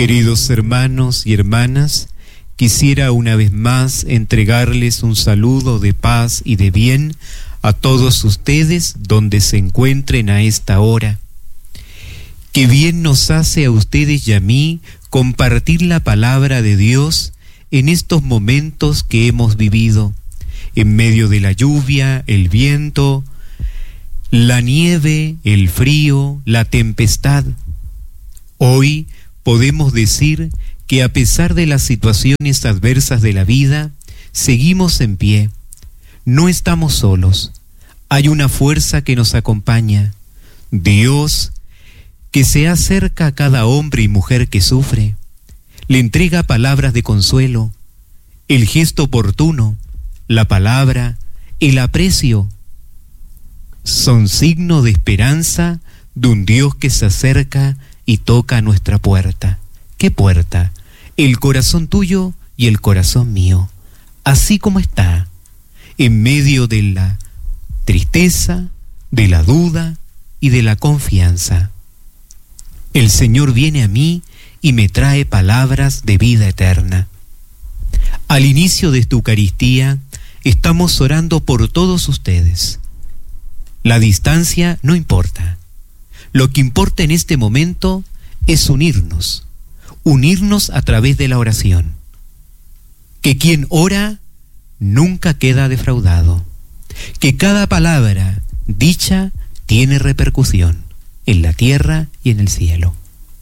Queridos hermanos y hermanas, quisiera una vez más entregarles un saludo de paz y de bien a todos ustedes donde se encuentren a esta hora. Qué bien nos hace a ustedes y a mí compartir la palabra de Dios en estos momentos que hemos vivido, en medio de la lluvia, el viento, la nieve, el frío, la tempestad. Hoy podemos decir que a pesar de las situaciones adversas de la vida, seguimos en pie. No estamos solos. Hay una fuerza que nos acompaña. Dios, que se acerca a cada hombre y mujer que sufre, le entrega palabras de consuelo, el gesto oportuno, la palabra, el aprecio. Son signo de esperanza de un Dios que se acerca y toca a nuestra puerta. ¿Qué puerta? El corazón tuyo y el corazón mío, así como está, en medio de la tristeza, de la duda y de la confianza. El Señor viene a mí y me trae palabras de vida eterna. Al inicio de esta Eucaristía estamos orando por todos ustedes. La distancia no importa. Lo que importa en este momento es unirnos a través de la oración. Que quien ora nunca queda defraudado. Que cada palabra dicha tiene repercusión en la tierra y en el cielo.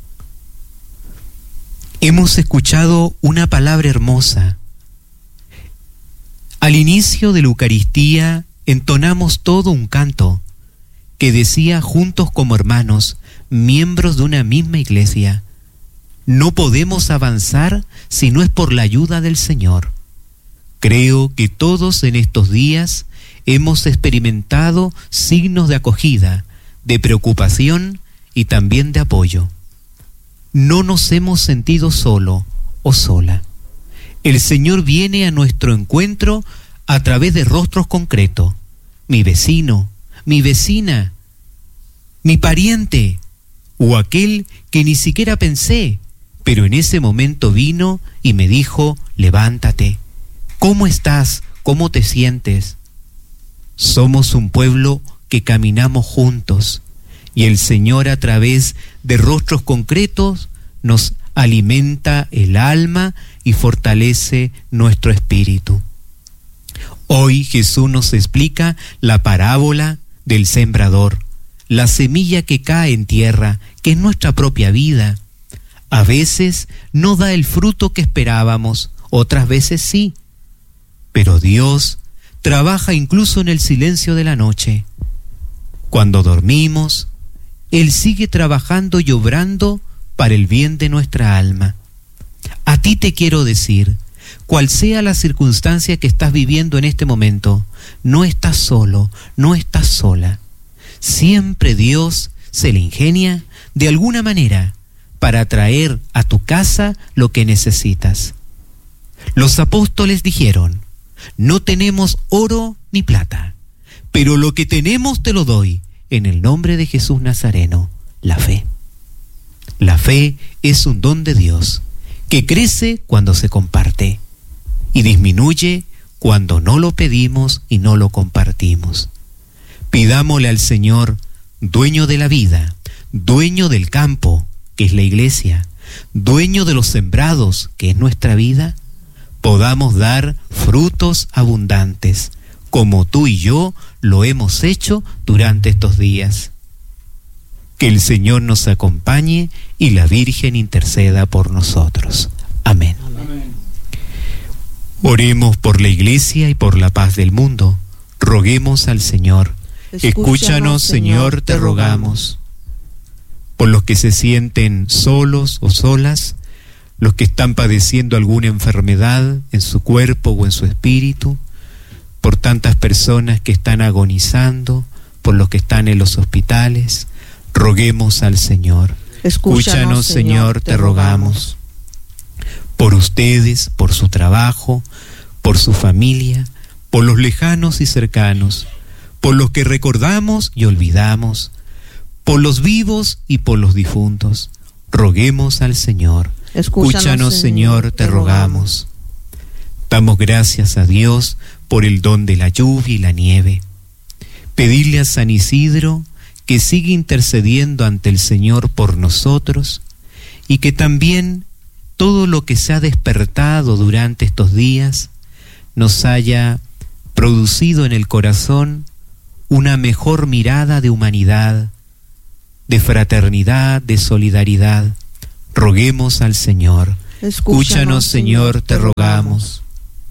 Hemos escuchado una palabra hermosa. Al inicio de la Eucaristía entonamos todo un canto que decía: juntos como hermanos, miembros de una misma iglesia, no podemos avanzar si no es por la ayuda del Señor. Creo que todos en estos días hemos experimentado signos de acogida, de preocupación y también de apoyo. No nos hemos sentido solo o sola. El Señor viene a nuestro encuentro a través de rostros concretos. Mi vecino, mi vecina, mi pariente, o aquel que ni siquiera pensé, pero en ese momento vino y me dijo: levántate. ¿Cómo estás? ¿Cómo te sientes? Somos un pueblo que caminamos juntos, y el Señor, a través de rostros concretos, nos alimenta el alma y fortalece nuestro espíritu. Hoy Jesús nos explica la parábola del sembrador, la semilla que cae en tierra, que es nuestra propia vida. A veces no da el fruto que esperábamos, otras veces sí. Pero Dios trabaja incluso en el silencio de la noche. Cuando dormimos, Él sigue trabajando y obrando para el bien de nuestra alma. A ti te quiero decir, cual sea la circunstancia que estás viviendo en este momento, no estás solo, no estás sola. Siempre Dios se le ingenia de alguna manera para traer a tu casa lo que necesitas. Los apóstoles dijeron: no tenemos oro ni plata, pero lo que tenemos te lo doy, en el nombre de Jesús Nazareno, la fe. La fe es un don de Dios que crece cuando se comparte y disminuye cuando no lo pedimos y no lo compartimos. Pidámosle al Señor, dueño de la vida, dueño del campo, que es la iglesia, dueño de los sembrados, que es nuestra vida, podamos dar frutos abundantes, como tú y yo lo hemos hecho durante estos días. Que el Señor nos acompañe y la Virgen interceda por nosotros. Amén. Amén. Oremos por la Iglesia y por la paz del mundo. Roguemos al Señor. Escúchanos, Señor, te rogamos. Por los que se sienten solos o solas, los que están padeciendo alguna enfermedad en su cuerpo o en su espíritu, por tantas personas que están agonizando, por los que están en los hospitales, roguemos al Señor. Escúchanos, Señor, te rogamos. Por ustedes, por su trabajo, por su familia, por los lejanos y cercanos, por los que recordamos y olvidamos, por los vivos y por los difuntos, roguemos al Señor. Escúchanos, Señor, te rogamos. Damos gracias a Dios por el don de la lluvia y la nieve. Pedirle a San Isidro que siga intercediendo ante el Señor por nosotros y que también todo lo que se ha despertado durante estos días nos haya producido en el corazón una mejor mirada de humanidad, de fraternidad, de solidaridad. Roguemos al Señor. Escúchanos, Señor, te rogamos.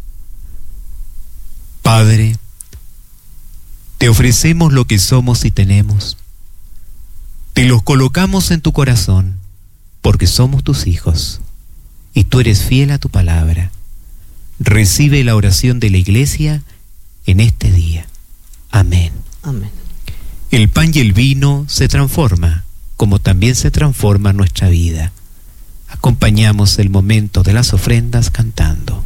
Padre, te ofrecemos lo que somos y tenemos. Te los colocamos en tu corazón, porque somos tus hijos, y tú eres fiel a tu palabra. Recibe la oración de la Iglesia en este día. Amén. Amén. El pan y el vino se transforma, como también se transforma nuestra vida. Acompañamos el momento de las ofrendas cantando.